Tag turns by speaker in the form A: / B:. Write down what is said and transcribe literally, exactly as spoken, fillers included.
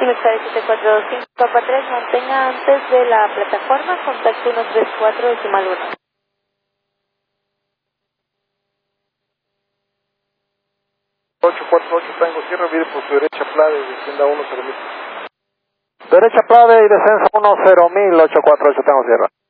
A: Sky siete cuatro dos cinco, Papa tres, mantenga antes de la plataforma, contacto ciento treinta y cuatro decimal uno.
B: ocho cuatro ocho, Tango Sierra, vire por su derecha Plade, descienda uno cero mil.
C: Derecha Plade y descenso uno cero mil, ocho cuatro ocho, Tango Sierra.